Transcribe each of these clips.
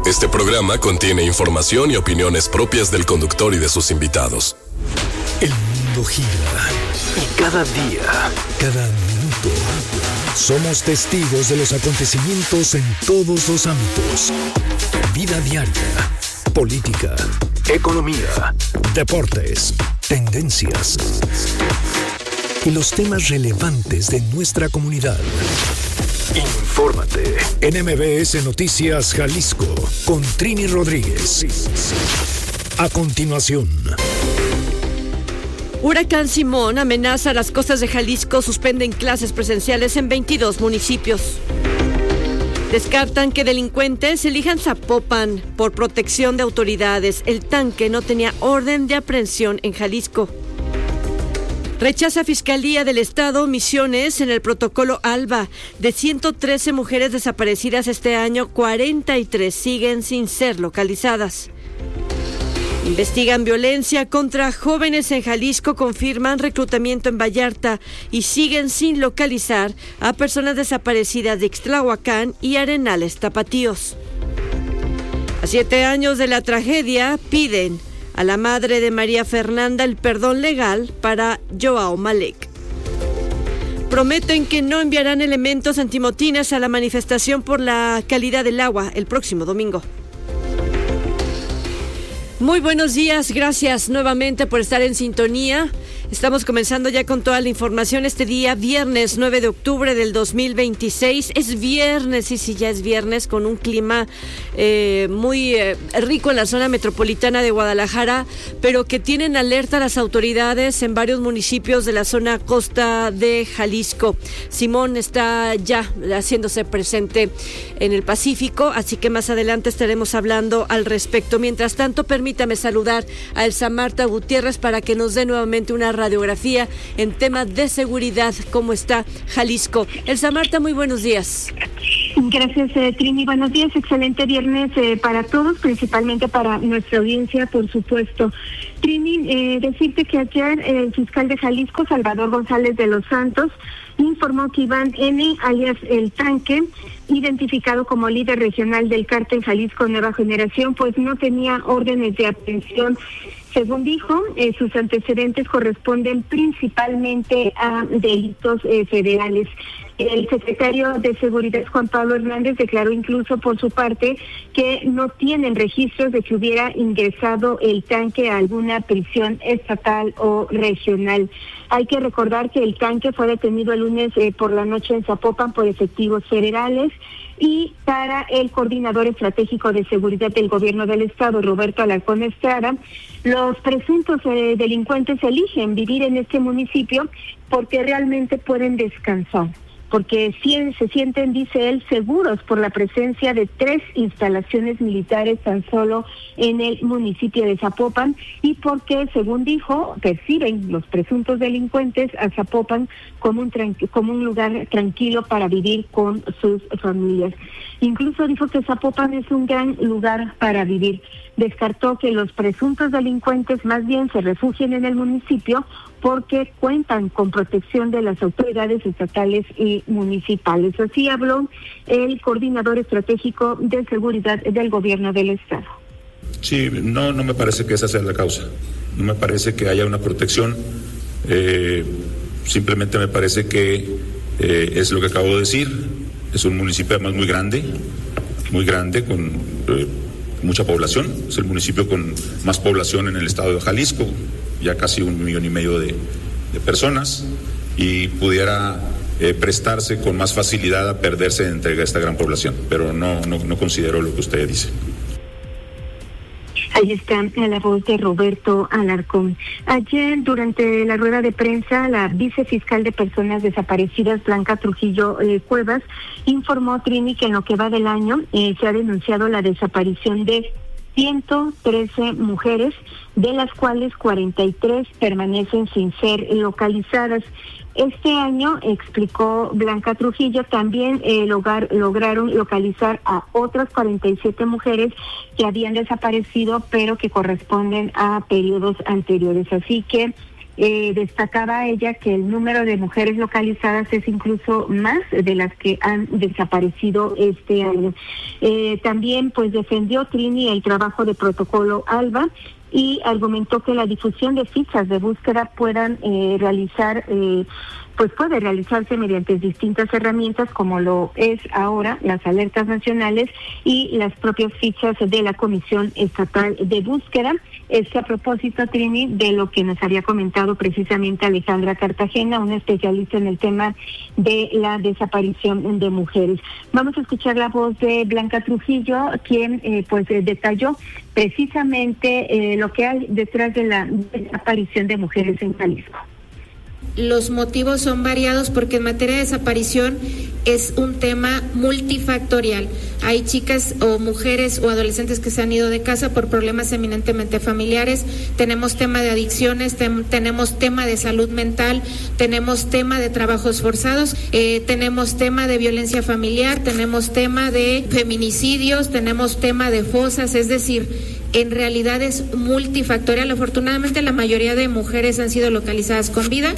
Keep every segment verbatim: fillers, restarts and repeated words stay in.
Este programa contiene información y opiniones propias del conductor y de sus invitados. El mundo gira y cada día, cada minuto, somos testigos de los acontecimientos en todos los ámbitos. Vida diaria, política, economía, deportes, tendencias y los temas relevantes de nuestra comunidad. Infórmate en M B S Noticias Jalisco con Trini Rodríguez. A continuación. Huracán Simón amenaza las costas de Jalisco, suspenden clases presenciales en veintidós municipios. Descartan que delincuentes elijan Zapopan por protección de autoridades. El tanque no tenía orden de aprehensión en Jalisco. Rechaza Fiscalía del Estado omisiones en el protocolo ALBA. De ciento trece mujeres desaparecidas este año, cuarenta y tres siguen sin ser localizadas. Investigan violencia contra jóvenes en Jalisco, confirman reclutamiento en Vallarta y siguen sin localizar a personas desaparecidas de Ixtlahuacán y Arenales Tapatíos. A siete años de la tragedia, piden a la madre de María Fernanda el perdón legal para Joao Malek. Prometen que no enviarán elementos antimotines a la manifestación por la calidad del agua el próximo domingo. Muy buenos días, gracias nuevamente por estar en sintonía. Estamos comenzando ya con toda la información este día, viernes nueve de octubre del dos mil veintiséis. Es viernes, sí, sí, ya es viernes, con un clima eh, muy eh, rico en la zona metropolitana de Guadalajara, pero que tienen alerta las autoridades en varios municipios de la zona costa de Jalisco. Simón está ya haciéndose presente en el Pacífico, así que más adelante estaremos hablando al respecto. Mientras tanto, permítame saludar a Elsa Marta Gutiérrez para que nos dé nuevamente una radiografía en temas de seguridad. ¿Cómo está Jalisco? Elsa Marta, muy buenos días. Gracias, eh, Trini. Buenos días. Excelente viernes eh, para todos, principalmente para nuestra audiencia, por supuesto. Trini, eh, decirte que ayer el fiscal de Jalisco, Salvador González de los Santos, informó que Iván N., alias El Tanque, identificado como líder regional del cártel Jalisco Nueva Generación, pues no tenía órdenes de aprehensión. Según dijo, eh, sus antecedentes corresponden principalmente a delitos eh, federales. El secretario de Seguridad, Juan Pablo Hernández, declaró incluso por su parte que no tienen registros de que hubiera ingresado El Tanque a alguna prisión estatal o regional. Hay que recordar que El Tanque fue detenido el lunes eh, por la noche en Zapopan por efectivos federales. Y para el coordinador estratégico de seguridad del gobierno del estado, Roberto Alarcón Estrada, los presuntos eh, delincuentes eligen vivir en este municipio porque realmente pueden descansar, porque si se sienten, dice él, seguros por la presencia de tres instalaciones militares tan solo en el municipio de Zapopan y porque, según dijo, perciben los presuntos delincuentes a Zapopan como un, tranqu- como un lugar tranquilo para vivir con sus familias. Incluso dijo que Zapopan es un gran lugar para vivir. Descartó que los presuntos delincuentes más bien se refugien en el municipio porque cuentan con protección de las autoridades estatales y municipales. Así habló el coordinador estratégico de seguridad del gobierno del estado. Sí, no, no me parece que esa sea la causa. No me parece que haya una protección. Eh, simplemente me parece que eh, es lo que acabo de decir. Es un municipio además muy grande, muy grande, con eh, mucha población. Es el municipio con más población en el estado de Jalisco, ya casi un millón y medio de, de personas, y pudiera eh, prestarse con más facilidad a perderse entre esta gran población, pero no, no, no considero lo que usted dice. Ahí está la voz de Roberto Alarcón. Ayer, durante la rueda de prensa, la vicefiscal de Personas Desaparecidas, Blanca Trujillo eh, Cuevas, informó, Trini, que en lo que va del año eh, se ha denunciado la desaparición de ciento trece mujeres, de las cuales cuarenta y tres permanecen sin ser localizadas. Este año, explicó Blanca Trujillo, también eh, lograr, lograron localizar a otras cuarenta y siete mujeres que habían desaparecido, pero que corresponden a periodos anteriores. Así que Eh, destacaba ella que el número de mujeres localizadas es incluso más de las que han desaparecido este año. Eh, también pues defendió Trini el trabajo de Protocolo ALBA y argumentó que la difusión de fichas de búsqueda puedan eh, realizar eh, pues puede realizarse mediante distintas herramientas como lo es ahora las alertas nacionales y las propias fichas de la Comisión Estatal de Búsqueda. Este a propósito, Trini, de lo que nos había comentado precisamente Alejandra Cartagena, una especialista en el tema de la desaparición de mujeres. Vamos a escuchar la voz de Blanca Trujillo, quien eh, pues eh, detalló precisamente eh, lo que hay detrás de la desaparición de mujeres en Jalisco. Los motivos son variados porque en materia de desaparición es un tema multifactorial. Hay chicas o mujeres o adolescentes que se han ido de casa por problemas eminentemente familiares, tenemos tema de adicciones, tem- tenemos tema de salud mental, tenemos tema de trabajos forzados, eh, tenemos tema de violencia familiar, tenemos tema de feminicidios, tenemos tema de fosas, es decir, en realidad es multifactorial. Afortunadamente la mayoría de mujeres han sido localizadas con vida.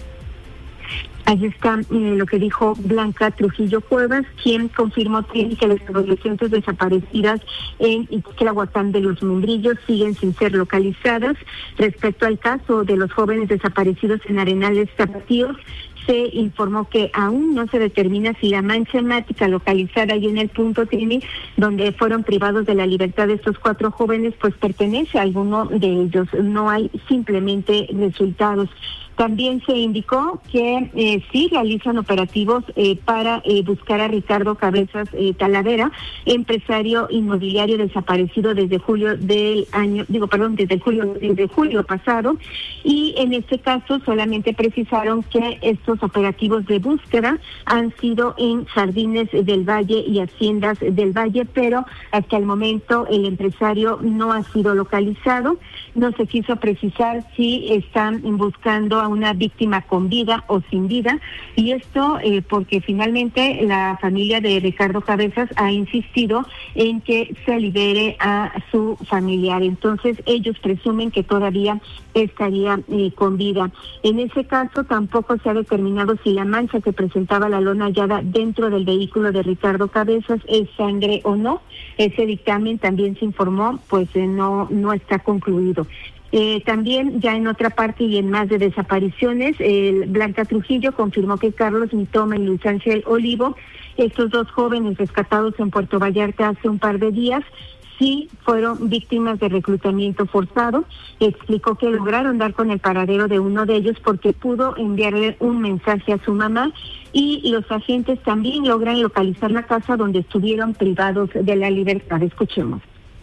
Ahí está eh, lo que dijo Blanca Trujillo Cuevas, quien confirmó que las adolescentes desaparecidas en Ixtlahuacán de los Membrillos siguen sin ser localizadas. Respecto al caso de los jóvenes desaparecidos en Arenales Tapatíos, se informó que aún no se determina si la mancha hemática localizada ahí en el punto Trini, donde fueron privados de la libertad de estos cuatro jóvenes, pues pertenece a alguno de ellos. No hay simplemente resultados. También se indicó que eh, sí realizan operativos eh, para eh, buscar a Ricardo Cabezas eh, Talavera, empresario inmobiliario desaparecido desde julio del año, digo, perdón, desde julio, desde julio pasado, y en este caso solamente precisaron que estos operativos de búsqueda han sido en Jardines del Valle y Haciendas del Valle, pero hasta el momento el empresario no ha sido localizado. No se quiso precisar si están buscando a una víctima con vida o sin vida, y esto eh, porque finalmente la familia de Ricardo Cabezas ha insistido en que se libere a su familiar. Entonces ellos presumen que todavía estaría eh, con vida. En ese caso tampoco se ha determinado si la mancha que presentaba la lona hallada dentro del vehículo de Ricardo Cabezas es sangre o no. Ese dictamen también se informó, pues eh, no, no está concluido. Eh, también ya en otra parte y en más de desapariciones, eh, Blanca Trujillo confirmó que Carlos Mitoma y Luis Ángel Olivo, estos dos jóvenes rescatados en Puerto Vallarta hace un par de días, sí fueron víctimas de reclutamiento forzado. Explicó que lograron dar con el paradero de uno de ellos porque pudo enviarle un mensaje a su mamá, y los agentes también logran localizar la casa donde estuvieron privados de la libertad. Escuchemos.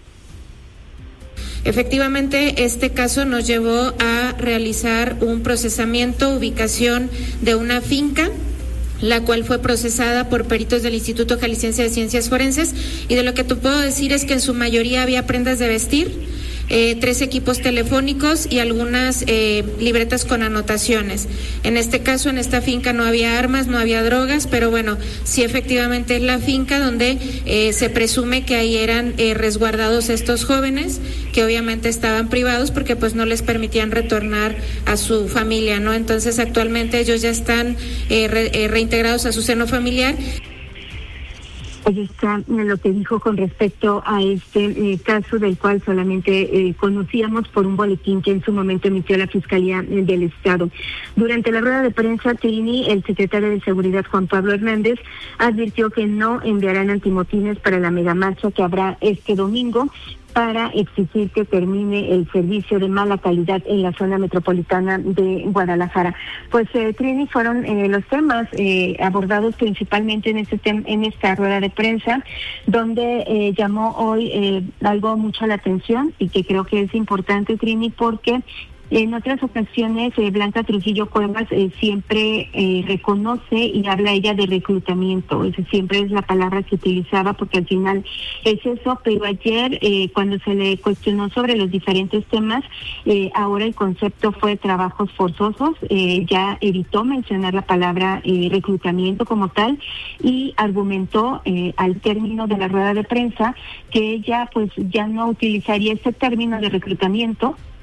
Efectivamente, este caso nos llevó a realizar un procesamiento, ubicación de una finca, la cual fue procesada por peritos del Instituto Jalisciense de Ciencias Forenses, y de lo que te puedo decir es que en su mayoría había prendas de vestir, eh, tres equipos telefónicos y algunas eh, libretas con anotaciones. En este caso, en esta finca no había armas, no había drogas, pero bueno, sí efectivamente es la finca donde eh, se presume que ahí eran eh, resguardados estos jóvenes, que obviamente estaban privados porque pues no les permitían retornar a su familia, ¿no? Entonces actualmente ellos ya están eh, re, eh, reintegrados a su seno familiar. Ahí está lo que dijo con respecto a este eh, caso, del cual solamente eh, conocíamos por un boletín que en su momento emitió la Fiscalía eh, del Estado. Durante la rueda de prensa, Trini, el secretario de Seguridad, Juan Pablo Hernández, advirtió que no enviarán antimotines para la megamarcha que habrá este domingo, para exigir que termine el servicio de mala calidad en la zona metropolitana de Guadalajara. Pues eh, Trini, fueron eh, los temas eh, abordados principalmente en este tem- en esta rueda de prensa, donde eh, llamó hoy eh, algo mucho la atención y que creo que es importante, Trini, porque en otras ocasiones, eh, Blanca Trujillo Cuevas eh, siempre eh, reconoce y habla ella de reclutamiento. Esa siempre es la palabra que utilizaba, porque al final es eso. Pero ayer, eh, cuando se le cuestionó sobre los diferentes temas, eh, ahora el concepto fue trabajos forzosos. Eh, ya evitó mencionar la palabra eh, reclutamiento como tal, y argumentó eh, al término de la rueda de prensa que ella pues ya no utilizaría este término de reclutamiento,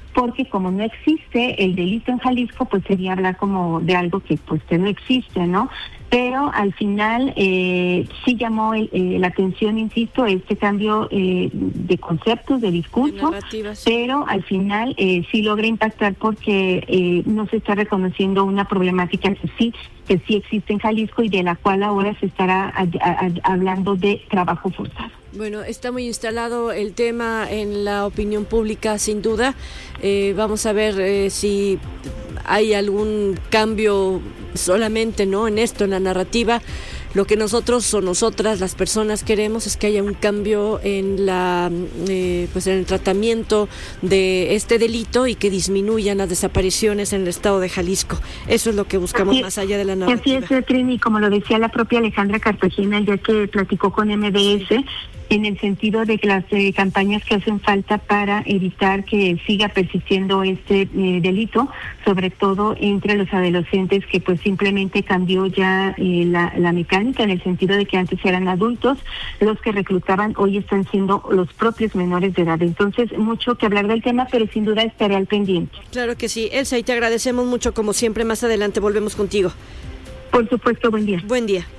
porque como no existe el delito en Jalisco, pues sería hablar como de algo que pues que no existe, ¿no? Pero al final eh, sí llamó el, eh, la atención, insisto, este cambio eh, de conceptos, de discurso, de sí. Pero al final eh, sí logra impactar porque eh, no se está reconociendo una problemática que sí que sí existe en Jalisco y de la cual ahora se estará a, a, a, hablando de trabajo forzado. Bueno, está muy instalado el tema en la opinión pública, sin duda. Eh, vamos a ver eh, si hay algún cambio solamente, ¿no?, en esto, en la narrativa. Lo que nosotros o nosotras, las personas, queremos es que haya un cambio en la, eh, pues en el tratamiento de este delito y que disminuyan las desapariciones en el estado de Jalisco. Eso es lo que buscamos así, más allá de la narrativa. Así es, Trini, como lo decía la propia Alejandra Cartagena, ya que platicó con M D S, sí. En el sentido de que las eh, campañas que hacen falta para evitar que siga persistiendo este eh, delito, sobre todo entre los adolescentes, que pues simplemente cambió ya eh, la, la mecánica, en el sentido de que antes eran adultos los que reclutaban, hoy están siendo los propios menores de edad. Entonces, mucho que hablar del tema, pero sin duda estaré al pendiente. Claro que sí. Elsa, y te agradecemos mucho, como siempre. Más adelante volvemos contigo. Por supuesto, buen día. Buen día.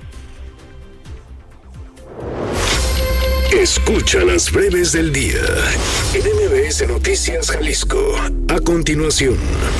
Escucha las breves del día en M B S Noticias Jalisco. A continuación.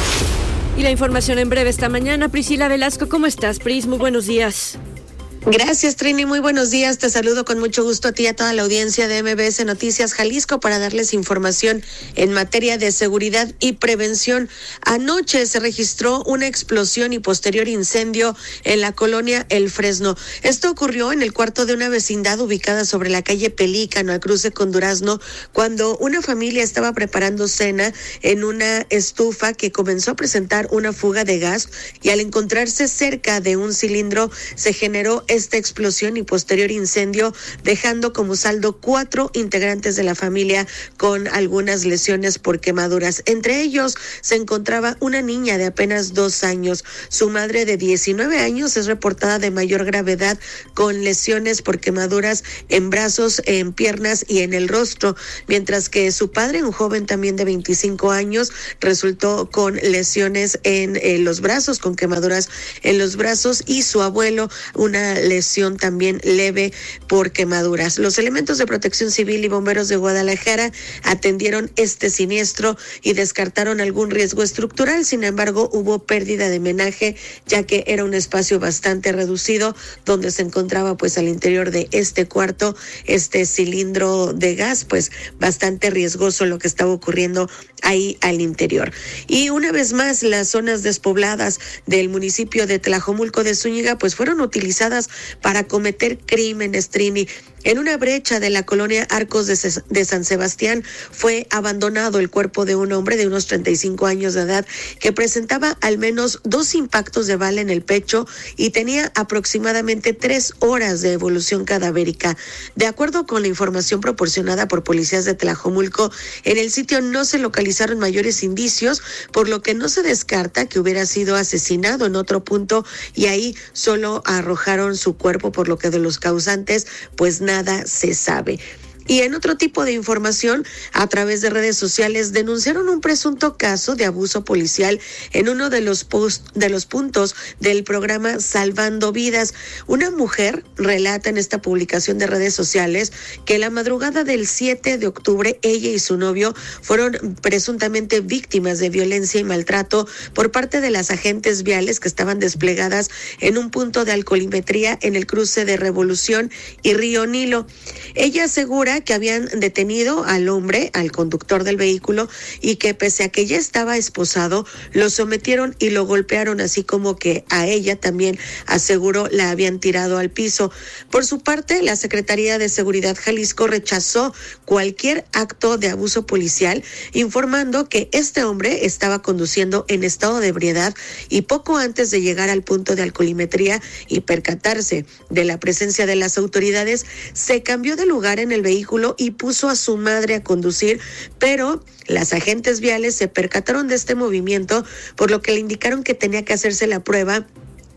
Y la información en breve esta mañana. Priscila Velasco, ¿cómo estás, Pris? Muy buenos días. Gracias, Trini. Muy buenos días. Te saludo con mucho gusto a ti y a toda la audiencia de M B S Noticias Jalisco para darles información en materia de seguridad y prevención. Anoche se registró una explosión y posterior incendio en la colonia El Fresno. Esto ocurrió en el cuarto de una vecindad ubicada sobre la calle Pelícano, al cruce con Durazno, cuando una familia estaba preparando cena en una estufa que comenzó a presentar una fuga de gas y al encontrarse cerca de un cilindro se generó esta explosión y posterior incendio, dejando como saldo cuatro integrantes de la familia con algunas lesiones por quemaduras. Entre ellos se encontraba una niña de apenas dos años. Su madre de diecinueve años es reportada de mayor gravedad con lesiones por quemaduras en brazos, en piernas y en el rostro, mientras que su padre, un joven también de veinticinco años, resultó con lesiones en eh, los brazos, con quemaduras en los brazos, y su abuelo, una lesión también leve por quemaduras. Los elementos de Protección Civil y bomberos de Guadalajara atendieron este siniestro y descartaron algún riesgo estructural. Sin embargo, hubo pérdida de menaje, ya que era un espacio bastante reducido donde se encontraba pues al interior de este cuarto este cilindro de gas, pues bastante riesgoso lo que estaba ocurriendo ahí al interior. Y una vez más, las zonas despobladas del municipio de Tlajomulco de Zúñiga pues fueron utilizadas para cometer crímenes, Trini. En una brecha de la colonia Arcos de, C- de San Sebastián fue abandonado el cuerpo de un hombre de unos treinta y cinco años de edad que presentaba al menos dos impactos de bala en el pecho y tenía aproximadamente tres horas de evolución cadavérica. De acuerdo con la información proporcionada por policías de Tlajomulco, en el sitio no se localizaron mayores indicios, por lo que no se descarta que hubiera sido asesinado en otro punto y ahí solo arrojaron su cuerpo, por lo que de los causantes pues nada se sabe. Y en otro tipo de información, a través de redes sociales, denunciaron un presunto caso de abuso policial en uno de los post, de los puntos del programa Salvando Vidas. Una mujer relata en esta publicación de redes sociales que la madrugada del siete de octubre, ella y su novio fueron presuntamente víctimas de violencia y maltrato por parte de las agentes viales que estaban desplegadas en un punto de alcoholimetría en el cruce de Revolución y Río Nilo. Ella asegura que habían detenido al hombre, al conductor del vehículo, y que pese a que ya estaba esposado, lo sometieron y lo golpearon, así como que a ella también, aseguró, la habían tirado al piso. Por su parte, la Secretaría de Seguridad Jalisco rechazó cualquier acto de abuso policial, informando que este hombre estaba conduciendo en estado de ebriedad y poco antes de llegar al punto de alcoholimetría y percatarse de la presencia de las autoridades, se cambió de lugar en el vehículo y puso a su madre a conducir, pero las agentes viales se percataron de este movimiento, por lo que le indicaron que tenía que hacerse la prueba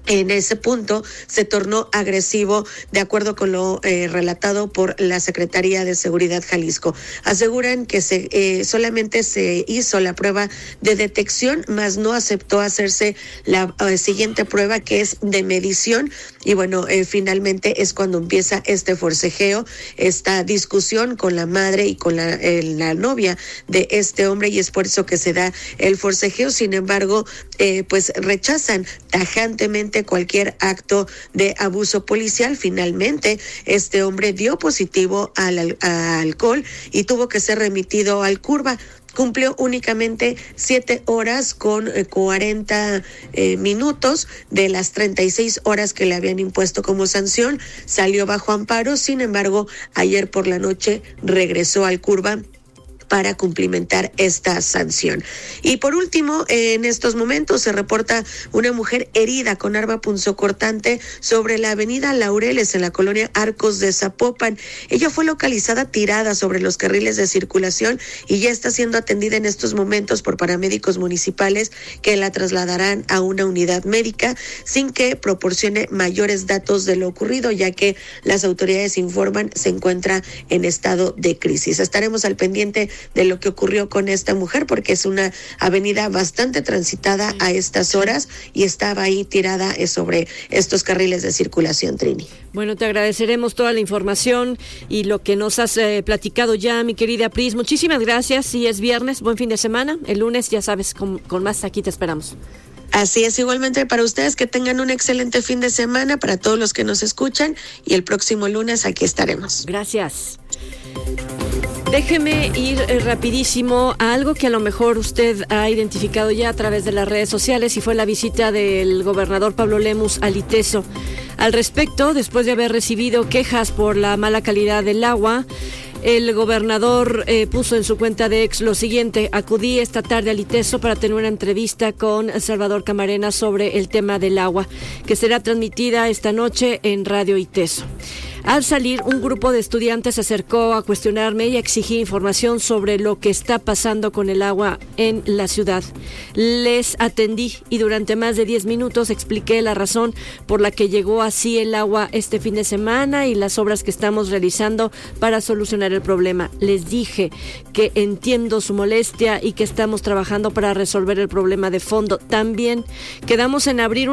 en ese punto se tornó agresivo, de acuerdo con lo eh, relatado por la Secretaría de Seguridad Jalisco. Aseguran que se eh, solamente se hizo la prueba de detección, mas no aceptó hacerse la eh, siguiente prueba, que es de medición. Y bueno, eh, finalmente es cuando empieza este forcejeo, esta discusión con la madre y con la, eh, la novia de este hombre, y es por eso que se da el forcejeo. Sin embargo, eh, pues rechazan tajantemente cualquier acto de abuso policial. Finalmente, este hombre dio positivo al, al a alcohol y tuvo que ser remitido al Curva. Cumplió únicamente siete horas con eh, cuarenta eh, minutos de las treinta y seis horas que le habían impuesto como sanción. Salió bajo amparo. Sin embargo, ayer por la noche regresó al Curva para cumplimentar esta sanción. Y por último, en estos momentos se reporta una mujer herida con arma punzocortante sobre la avenida Laureles en la colonia Arcos de Zapopan. Ella fue localizada tirada sobre los carriles de circulación y ya está siendo atendida en estos momentos por paramédicos municipales, que la trasladarán a una unidad médica sin que proporcione mayores datos de lo ocurrido, ya que las autoridades informan se encuentra en estado de crisis. Estaremos al pendiente de lo que ocurrió con esta mujer, porque es una avenida bastante transitada a estas horas y estaba ahí tirada sobre estos carriles de circulación, Trini. Bueno, te agradeceremos toda la información y lo que nos has eh, platicado ya, mi querida Pris. Muchísimas gracias. Y es viernes, buen fin de semana. El lunes, ya sabes, con, con más aquí te esperamos. Así es, igualmente para ustedes, que tengan un excelente fin de semana, para todos los que nos escuchan, y el próximo lunes aquí estaremos. Gracias. Déjeme ir eh, rapidísimo a algo que a lo mejor usted ha identificado ya a través de las redes sociales, y fue la visita del gobernador Pablo Lemus al ITESO. Al respecto, después de haber recibido quejas por la mala calidad del agua, el gobernador eh, puso en su cuenta de ex lo siguiente: acudí esta tarde al ITESO para tener una entrevista con Salvador Camarena sobre el tema del agua, que será transmitida esta noche en Radio ITESO. Al salir, un grupo de estudiantes se acercó a cuestionarme y a exigir información sobre lo que está pasando con el agua en la ciudad. Les atendí y durante más de diez minutos expliqué la razón por la que llegó así el agua este fin de semana y las obras que estamos realizando para solucionar el problema. Les dije que entiendo su molestia y que estamos trabajando para resolver el problema de fondo. También quedamos en abrir un